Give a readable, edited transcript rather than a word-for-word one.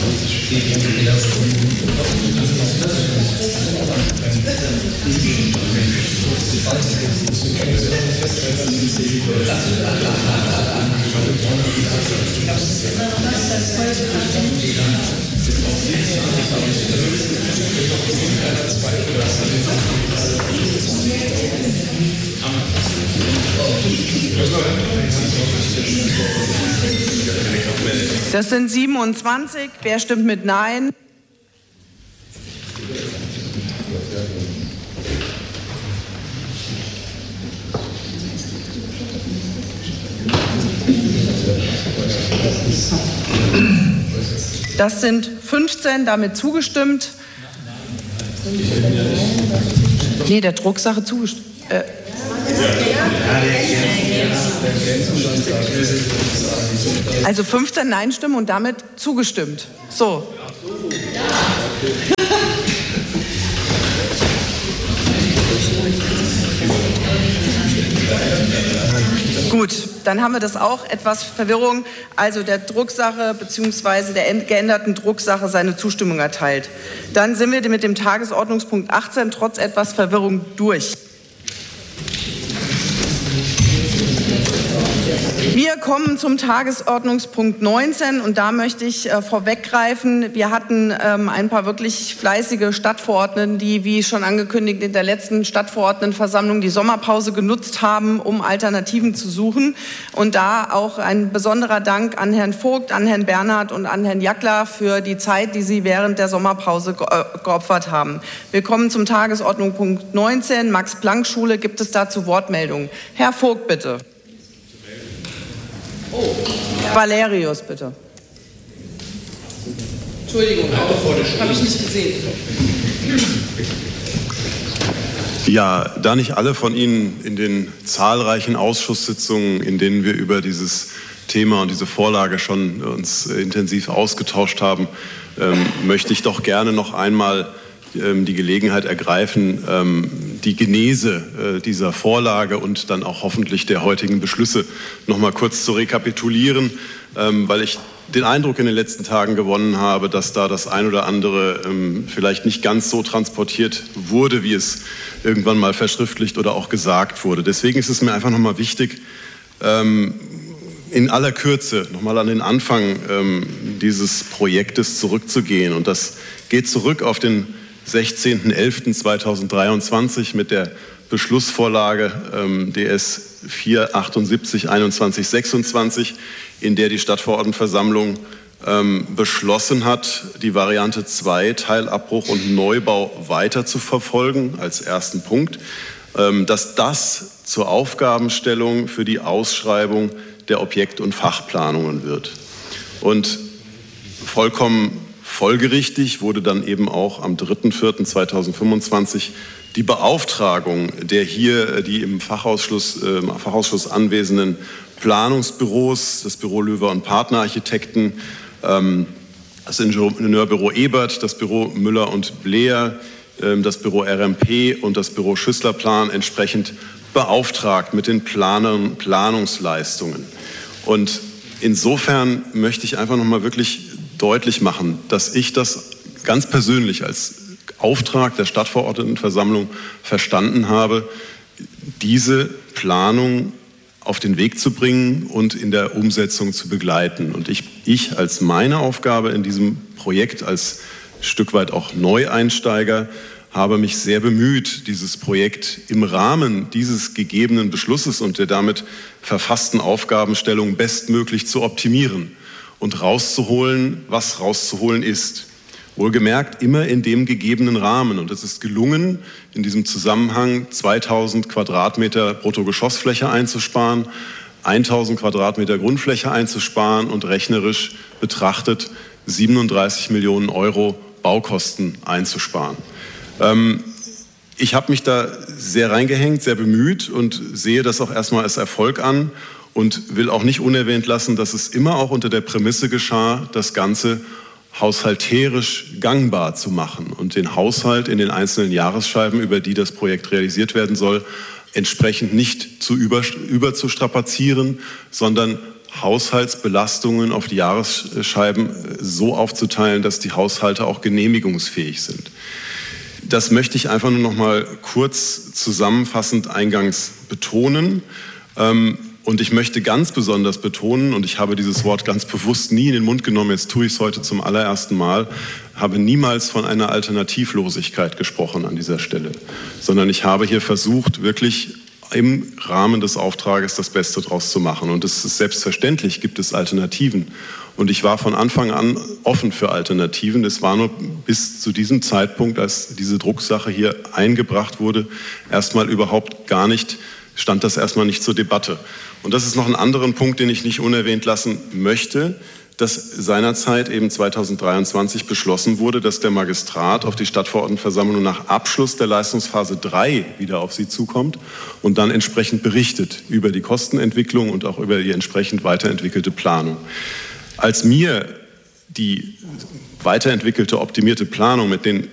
Das sind 27. Wer stimmt mit Nein? Das sind 15, damit zugestimmt. Nee, der Drucksache zugestimmt. Also 15 Nein-Stimmen und damit zugestimmt. So. Gut, dann haben wir das auch, etwas Verwirrung. Also der Drucksache bzw. der geänderten Drucksache seine Zustimmung erteilt. Dann sind wir mit dem Tagesordnungspunkt 18 trotz etwas Verwirrung durch. Wir kommen zum Tagesordnungspunkt 19 und da möchte ich vorweggreifen. Wir hatten ein paar wirklich fleißige Stadtverordneten, die, wie schon angekündigt, in der letzten Stadtverordnetenversammlung die Sommerpause genutzt haben, um Alternativen zu suchen. Und da auch ein besonderer Dank an Herrn Vogt, an Herrn Bernhard und an Herrn Jackler für die Zeit, die sie während der Sommerpause geopfert haben. Wir kommen zum Tagesordnungspunkt 19, Max-Planck-Schule. Gibt es dazu Wortmeldungen? Herr Vogt, bitte. Valerius, bitte. Entschuldigung, habe ich nicht gesehen. Ja, da nicht alle von Ihnen in den zahlreichen Ausschusssitzungen, in denen wir über dieses Thema und diese Vorlage schon uns intensiv ausgetauscht haben, möchte ich doch gerne noch einmal die Gelegenheit ergreifen, die Genese dieser Vorlage und dann auch hoffentlich der heutigen Beschlüsse noch mal kurz zu rekapitulieren, weil ich den Eindruck in den letzten Tagen gewonnen habe, dass da das ein oder andere vielleicht nicht ganz so transportiert wurde, wie es irgendwann mal verschriftlicht oder auch gesagt wurde. Deswegen ist es mir einfach noch mal wichtig, in aller Kürze noch mal an den Anfang dieses Projektes zurückzugehen. Und das geht zurück auf den 16.11.2023 mit der Beschlussvorlage DS 478/2126, in der die Stadtverordnetenversammlung beschlossen hat, die Variante 2, Teilabbruch und Neubau weiter zu verfolgen, als ersten Punkt, dass das zur Aufgabenstellung für die Ausschreibung der Objekt- und Fachplanungen wird. Und vollkommen folgerichtig wurde dann eben auch am 3.4.2025 die Beauftragung der hier die im Fachausschuss anwesenden Planungsbüros, das Büro Löwer und Partnerarchitekten, das Ingenieurbüro Ebert, das Büro Müller und Bleer, das Büro RMP und das Büro Schüssler-Plan entsprechend beauftragt mit den Planungsleistungen. Und insofern möchte ich einfach noch mal wirklich deutlich machen, dass ich das ganz persönlich als Auftrag der Stadtverordnetenversammlung verstanden habe, diese Planung auf den Weg zu bringen und in der Umsetzung zu begleiten. Und ich als meine Aufgabe in diesem Projekt als Stück weit auch Neueinsteiger habe mich sehr bemüht, dieses Projekt im Rahmen dieses gegebenen Beschlusses und der damit verfassten Aufgabenstellung bestmöglich zu optimieren und rauszuholen, was rauszuholen ist. Wohlgemerkt immer in dem gegebenen Rahmen. Und es ist gelungen, in diesem Zusammenhang 2000 Quadratmeter Bruttogeschossfläche einzusparen, 1000 Quadratmeter Grundfläche einzusparen und rechnerisch betrachtet 37 Millionen Euro Baukosten einzusparen. Ich habe mich da sehr reingehängt, sehr bemüht und sehe das auch erstmal als Erfolg an und will auch nicht unerwähnt lassen, dass es immer auch unter der Prämisse geschah, das Ganze haushalterisch gangbar zu machen und den Haushalt in den einzelnen Jahresscheiben, über die das Projekt realisiert werden soll, entsprechend nicht zu überzustrapazieren, sondern Haushaltsbelastungen auf die Jahresscheiben so aufzuteilen, dass die Haushalte auch genehmigungsfähig sind. Das möchte ich einfach nur noch mal kurz zusammenfassend eingangs betonen. Und ich möchte ganz besonders betonen, und ich habe dieses Wort ganz bewusst nie in den Mund genommen, jetzt tue ich es heute zum allerersten Mal, habe niemals von einer Alternativlosigkeit gesprochen an dieser Stelle, sondern ich habe hier versucht, wirklich im Rahmen des Auftrages das Beste draus zu machen. Und es ist selbstverständlich, gibt es Alternativen. Und ich war von Anfang an offen für Alternativen. Es war nur bis zu diesem Zeitpunkt, als diese Drucksache hier eingebracht wurde, stand das erstmal nicht zur Debatte. Und das ist noch ein anderer Punkt, den ich nicht unerwähnt lassen möchte, dass seinerzeit eben 2023 beschlossen wurde, dass der Magistrat auf die Stadtverordnetenversammlung nach Abschluss der Leistungsphase 3 wieder auf sie zukommt und dann entsprechend berichtet über die Kostenentwicklung und auch über die entsprechend weiterentwickelte Planung. Als mir die weiterentwickelte, optimierte Planung mit den